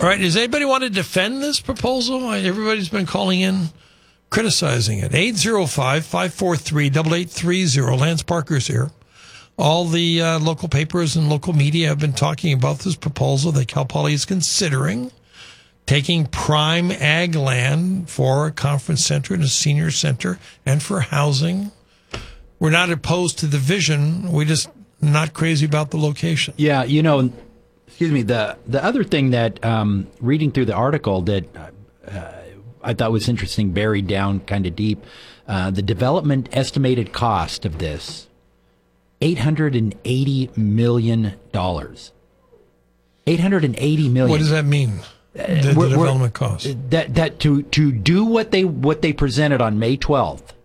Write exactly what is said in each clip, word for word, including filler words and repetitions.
All right, does anybody want to defend this proposal? Everybody's been calling in, criticizing it. eight oh five, five four three, eight eight three oh. Lance Parker's here. All the uh, local papers and local media have been talking about this proposal that Cal Poly is considering, taking prime ag land for a conference center and a senior center and for housing. We're not opposed to the vision. We're just not crazy about the location. Yeah, you know... Excuse me. The the other thing that um, reading through the article that uh, I thought was interesting, buried down kind of deep, uh, the development estimated cost of this eight hundred and eighty million dollars. Eight hundred and eighty million. What does that mean? The, the development cost. That that to to do what they what they presented on May twelfth.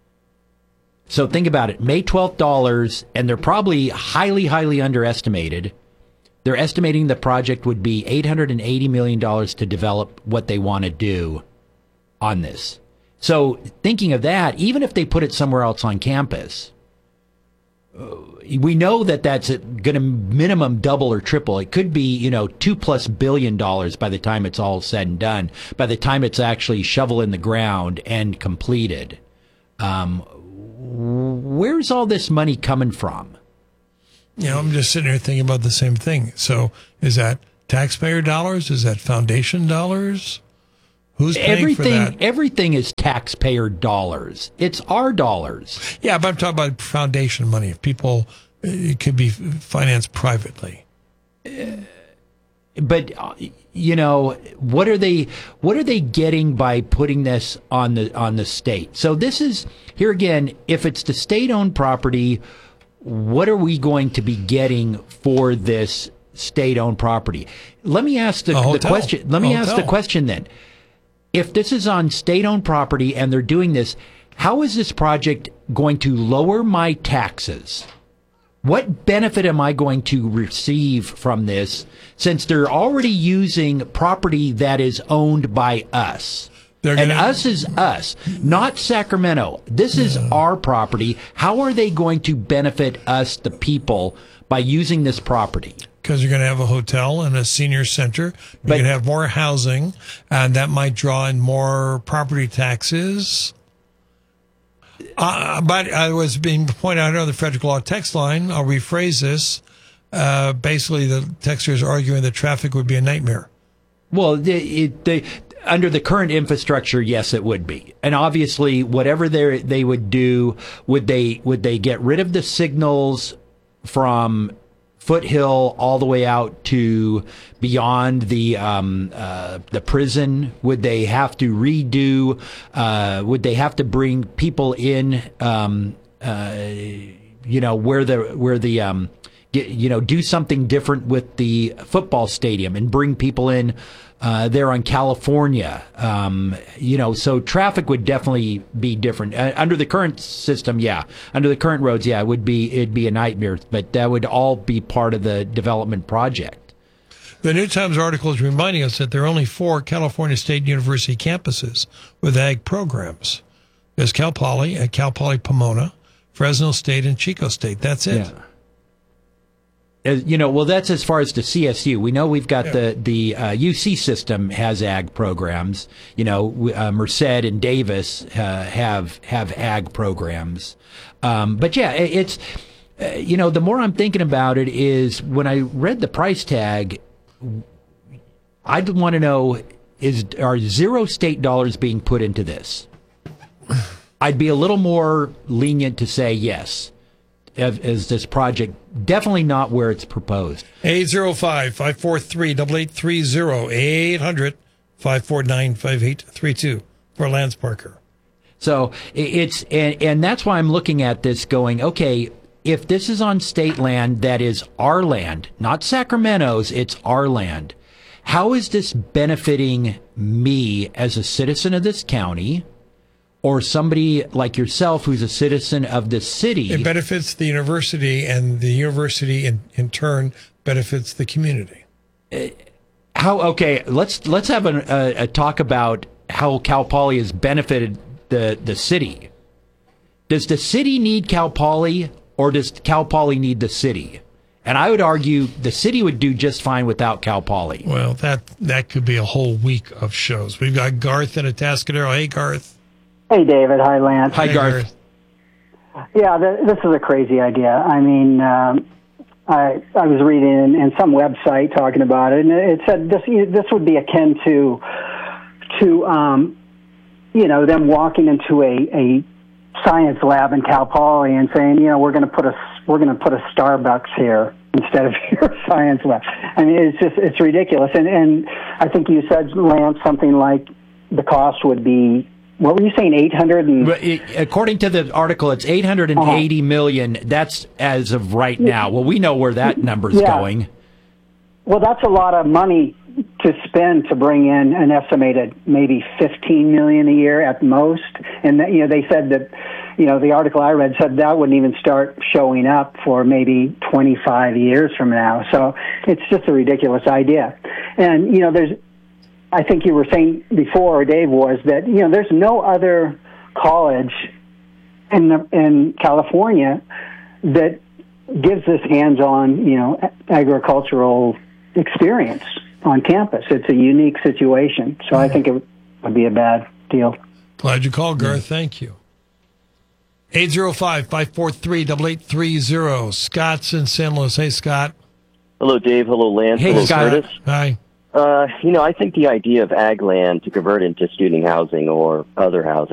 So think about it, May twelfth dollars, and they're probably highly highly underestimated. They're estimating the project would be eight hundred eighty million dollars to develop what they want to do on this. So thinking of that, even if they put it somewhere else on campus, uh, we know that that's going to minimum double or triple. It could be, you know, two plus billion dollars by the time it's all said and done, by the time it's actually shovel in the ground and completed. Um, where's all this money coming from? You know, I'm just sitting here thinking about the same thing. So is that taxpayer dollars? Is that foundation dollars? Who's paying everything, for that? Everything is taxpayer dollars. It's our dollars. Yeah, but I'm talking about foundation money. If people, it could be financed privately. Uh, but, uh, you know, what are they, what are they getting by putting this on the, on the state? So this is, here again, if it's the state-owned property, what are we going to be getting for this state-owned property? Let me ask the, the question. Let me ask the question then. If this is on state-owned property and they're doing this, how is this project going to lower my taxes? What benefit am I going to receive from this since they're already using property that is owned by us? They're and gonna, us is us, not Sacramento. This is yeah. our property. How are they going to benefit us, the people, by using this property? Because you're going to have a hotel and a senior center. You're going to have more housing, and that might draw in more property taxes. Uh, but I was being pointed out on the Frederick Law text line. I'll rephrase this. Uh, basically, the texters are arguing that traffic would be a nightmare. Well, they, they, under the current infrastructure, yes, it would be. And obviously, whatever they they would do, would they would they get rid of the signals from Foothill all the way out to beyond the um, uh, the prison? Would they have to redo? Uh, would they have to bring people in? Um, uh, you know, where the where the um, get, you know, do something different with the football stadium and bring people in uh, there on California. Um, you know, so traffic would definitely be different uh, under the current system. Yeah, under the current roads, yeah, it would be it'd be a nightmare. But that would all be part of the development project. The New Times article is reminding us that there are only four California State University campuses with ag programs. There's Cal Poly at Cal Poly Pomona, Fresno State, and Chico State. That's it. Yeah. As, you know, well, that's as far as the C S U. We know we've got yeah. the the uh, U C system has ag programs. You know, uh, Merced and Davis uh, have have ag programs. Um, but yeah, it, it's uh, you know, the more I'm thinking about it is when I read the price tag, I'd want to know is are zero state dollars being put into this? I'd be a little more lenient to say yes. Is this project definitely not where it's proposed? eight oh five, five four three, eight eight three oh, eight hundred, five four nine, five eight three two for Lance Parker. So it's, and, and that's why I'm looking at this going, okay, if this is on state land that is our land, not Sacramento's, it's our land, how is this benefiting me as a citizen of this county? Or somebody like yourself who's a citizen of the city? It benefits the university, and the university, in, in turn, benefits the community. Uh, how? Okay, let's let's have a, a, a talk about how Cal Poly has benefited the the city. Does the city need Cal Poly, or does Cal Poly need the city? And I would argue the city would do just fine without Cal Poly. Well, that that could be a whole week of shows. We've got Garth in Atascadero. Hey, Garth. Hey, David. Hi, Lance. Hi, Hey, Garth. Yeah, th- this is a crazy idea. I mean, um, I I was reading in, in some website talking about it, and it said this this would be akin to to um, you know, them walking into a, a science lab in Cal Poly and saying, you know, we're going to put a we're going to put a Starbucks here instead of your science lab. I mean, it's just it's ridiculous. And and I think you said, Lance, something like the cost would be. What were you saying? Eight hundred and But it, according to the article, it's eight hundred and eighty uh-huh. million. That's as of right now. Well, we know where that number's yeah. going. Well, that's a lot of money to spend to bring in an estimated maybe fifteen million a year at most. And that, you know, they said that, you know, the article I read said that wouldn't even start showing up for maybe twenty-five years from now. So it's just a ridiculous idea. And you know, there's. I think you were saying before, or Dave was, that, you know, there's no other college in the, in California that gives this hands-on, you know, agricultural experience on campus. It's a unique situation. So I think it would be a bad deal. Glad you called, Garth. Thank you. eight zero five, five four three, eight eight three zero. Scott's in San Luis. Hey, Scott. Hello, Dave. Hello, Lance. Hey, Hello, Scott. Curtis. Hi. Uh, you know, I think the idea of ag land to convert into student housing or other housing